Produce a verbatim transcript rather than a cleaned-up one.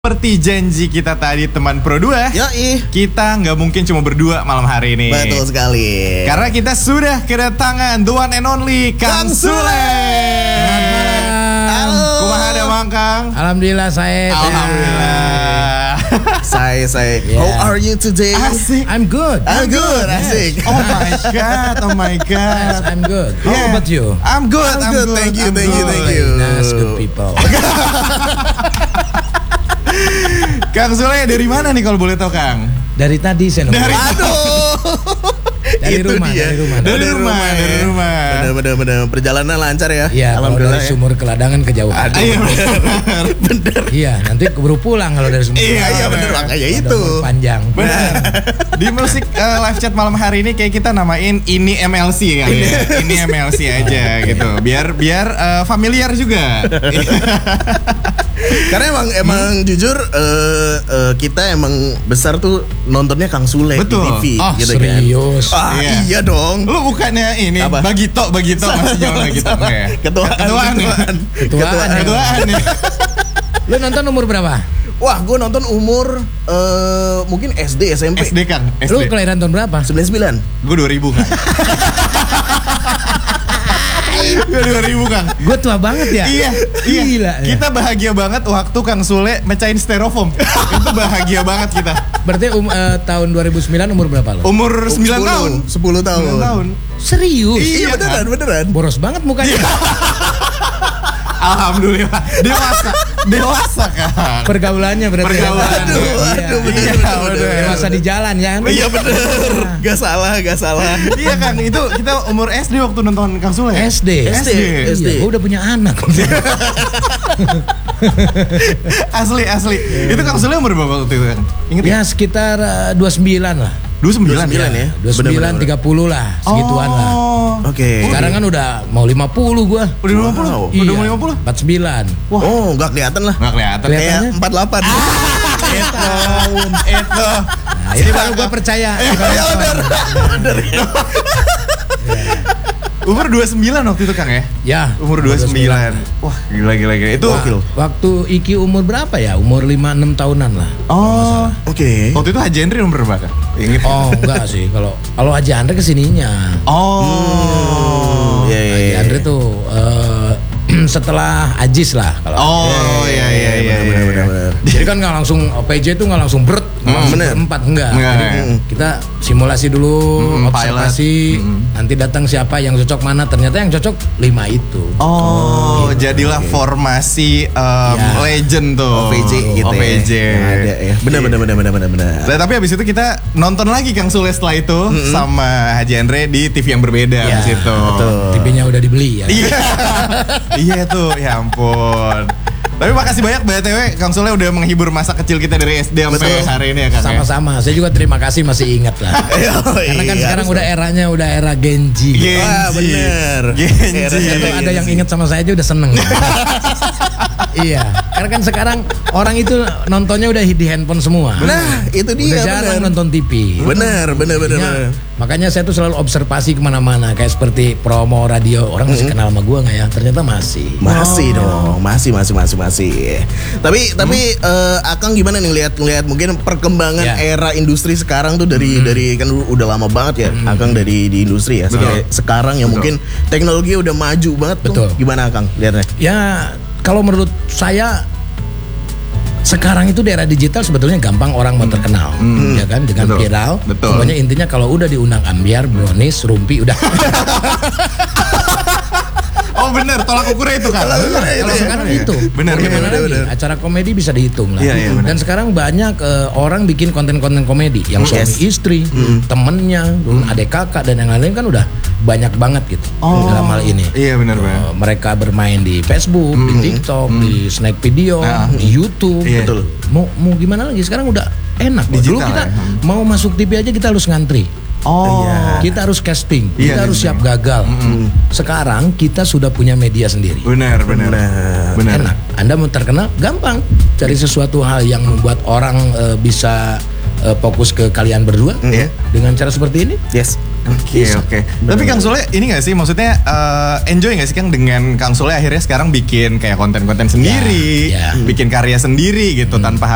Seperti janji kita tadi teman Pro dua, Yoi. kita nggak mungkin cuma berdua malam hari ini. Betul sekali. Karena kita sudah kedatangan the one and only Kang, Kang Sule. Halo. Kumaha ada Mang Kang? Alhamdulillah saya. Alhamdulillah. Saya saya. Yeah. How are you today? Asik. I'm good. I'm good. Asik. Oh my god, oh my god. Yes, I'm good. How Yeah. about you? I'm good, I'm I'm, good. good. Thank you, I'm thank you, good. thank you. Nice, good people. Kang Sule dari mana nih kalau boleh tahu Kang? Dari tadi saya nunggu. Dari- Aduh. Dari Itu rumah, dia. dari rumah. Dari rumah, dari ya. rumah. Bener, bener, bener. Perjalanan lancar ya. Iya, kalau Alhamdulillah. dari Ya. sumur ke ladangan kejauhan. Iya benar. Bener. Iya, nanti keburu pulang kalau dari sumur. Iya, ke iya, ladangan. bener, makanya Ada itu. umur panjang. Benar. Di musik uh, live chat malam hari ini kayak kita namain ini M L C kali ya. Ini M L C aja gitu. Biar biar uh, familiar juga. Karena emang emang jujur eh, eh, kita emang besar tuh nontonnya Kang Sule Betul. di T V Oh, gitu serius? kan. Ah, Iya. iya dong. Lu bukannya ini Apa? Bagito, Bagito masih jauh lagi gitu. Oke. Ketuaan, Ketuaan ya. ketuaan, Ketuaan. Ketuaan ya. Lu nonton umur berapa? Wah, gue nonton umur eh, mungkin S D, S M P. S D Kang, S D. Lu kelahiran tahun berapa? sembilan puluh sembilan. Gue dua ribu Kang. Gue dua ribu Kang. Gue tua banget ya. Iya, iya. Gila. ya. Kita bahagia banget waktu Kang Sule mecahin styrofoam. Itu bahagia banget kita. Berarti um, eh, tahun dua ribu sembilan umur berapa lo? Umur sembilan sepuluh, tahun. sepuluh tahun. sembilan tahun. Serius? Iya, Iya beneran, kan? beneran. Boros banget mukanya. Alhamdulillah. Dewasa. Dewasa Kang. Pergaulannya berarti. Pergaulan. Aduh, Aduh, iya. aduh, bener, Iya, bener, bener. bener. Dewasa di jalan ya. Iya bener. Gak salah, gak salah. Iya Kang, itu kita umur S D waktu nonton Kang Sule. S D. S D. S D. Iya, gue udah punya anak. Asli, asli. Itu Kang Sule umur berapa waktu itu Kang? Ingat ya? Ya sekitar uh, dua puluh sembilan lah. dua puluh sembilan dua puluh sembilan ya. dua puluh sembilan, Bener-bener. tiga puluh lah. Segituan lah. Oh. Oke. Sekarang kan udah mau lima puluh gua. Udah lima puluh? Wow. Udah mau lima puluh? empat puluh sembilan. Wah. Oh, gak kelihatan lah. Nggak kelihatan. Kelihatan. Kayak Kelihatannya? empat puluh delapan. Itu. Itu. Nah, ini baru gua percaya. Ini baru Ya bener. Bener ya. Umur dua puluh sembilan waktu itu Kang ya? Ya. Umur dua puluh sembilan. Wah, gila gila gila. Itu Gokil. Waktu Iki umur berapa ya? Umur lima enam tahunan lah. Oh. Oke. Waktu itu Haji Henry umur berapa Kang? Ingat? Oh, enggak sih. Kalau kalau Haji Andre kesininya. Oh. Iya, iya, Haji iya. Andre tuh eh, setelah Ajis lah kalau. Oh, iya iya iya. Bener, bener, bener, bener. Jadi kan nggak langsung P J itu nggak langsung berat, nggak langsung bener. empat enggak. Enggak, Jadi ya. kita simulasi dulu, Mm, observasi, pilot. Mm. nanti datang siapa yang cocok mana. Ternyata yang cocok lima itu. Oh, jadilah formasi um, Ya. legend tuh. O V J gitu O V J. ya. Yang ada ya. Bener, bener, bener, bener, bener, bener. Nah, tapi habis itu kita nonton lagi Kang Sule setelah itu sama Haji Andre di T V yang berbeda Ya, habis itu. betul. T V-nya udah dibeli ya. Iya. Iya tuh, ya ampun. Tapi makasih banyak B T W Kang Sule udah menghibur masa kecil kita dari S D sampai Betul. hari ini ya Kang. ya? Sama-sama. Saya juga terima kasih masih ingat lah. Karena kan Iya, sekarang harus udah eranya udah era Genji. Genji. Wah, bener. Genji. Era- Itu era ada yang Genji. inget sama saya aja udah seneng. Iya, karena kan sekarang orang itu nontonnya udah di handphone semua. Nah, itu dia. Udah jarang bener. nonton T V. Bener, bener, bener, Makanya, bener. makanya saya tuh selalu observasi kemana-mana, kayak seperti promo radio, orang masih kenal sama gua nggak ya? Ternyata masih. Masih dong, masih, masih, masih, masih. Tapi, tapi eh, Akang gimana nih lihat, lihat mungkin perkembangan Ya. era industri sekarang tuh dari, dari kan udah lama banget ya, Akang dari di industri ya. Betul. Sampai sekarang ya Betul. mungkin teknologi udah maju banget tuh. Betul. Gimana Akang lihatnya? Ya, kalau menurut saya sekarang itu di era digital sebetulnya gampang orang mau terkenal, ya kan, dengan Betul. viral. Betul. Pokoknya intinya kalau udah diundang ambiar, brownies, rumpi, udah. Oh bener, tolak ukurnya itu Kang. Kalau sekarang itu, Bener, bagaimana bener, lagi? bener. Acara komedi bisa dihitung lah. Iya, iya, bener. Dan sekarang banyak eh, orang bikin konten-konten komedi yang suami Yes. istri, temennya, adik kakak dan yang lain-lain kan udah banyak banget gitu Oh. dalam hal ini. Iya bener banget. Eh, mereka bermain di Facebook, di TikTok, di Snack Video, Nah. di YouTube. Iya. Betul. Mau mau gimana lagi? Sekarang udah enak. Dulu Digital kita ya. mau masuk T V aja kita harus ngantri. Oh. Iya. Kita harus casting, Iya, kita harus casting. siap gagal. Sekarang kita sudah punya media sendiri. Benar, benar. Benar. Benar. Enak. Anda mau terkenal gampang. Cari sesuatu hal yang membuat orang eh, bisa eh, fokus ke kalian berdua Iya. dengan cara seperti ini. Yes. Oke oke. Tapi Kang Sule ini gak sih maksudnya eh, enjoy gak sih Kang dengan Kang Sule akhirnya sekarang bikin kayak konten-konten sendiri, Ya, ya. bikin karya sendiri gitu tanpa